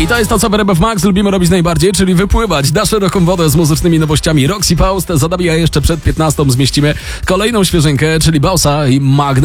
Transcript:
I to jest to, co w RMF Max lubimy robić najbardziej, czyli wypływać na szeroką wodę z muzycznymi nowościami. Roxy Faust za nami, a jeszcze przed 15 zmieścimy kolejną świeżynkę, czyli Bossa i Magda.